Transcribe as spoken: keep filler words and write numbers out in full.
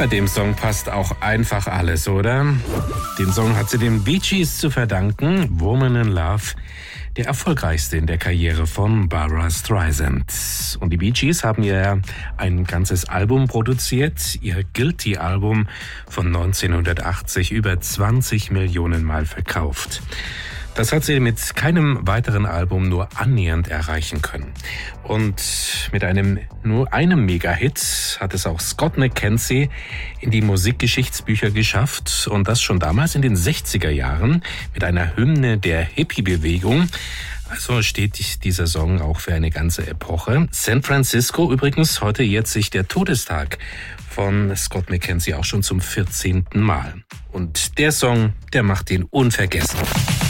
Bei dem Song passt auch einfach alles, oder? Den Song hat sie den Bee Gees zu verdanken, Woman in Love, der erfolgreichste in der Karriere von Barbra Streisand. Und die Bee Gees haben ihr ein ganzes Album produziert, ihr Guilty-Album von neunzehnhundertachtzig, über zwanzig Millionen Mal verkauft. Das hat sie mit keinem weiteren Album nur annähernd erreichen können. Und mit einem nur einem Mega-Hit hat es auch Scott McKenzie in die Musikgeschichtsbücher geschafft. Und das schon damals in den sechziger Jahren mit einer Hymne der Hippie-Bewegung. Also steht dieser Song auch für eine ganze Epoche. San Francisco übrigens, heute jährt sich der Todestag von Scott McKenzie auch schon zum vierzehnten Mal. Und der Song, der macht ihn unvergessen.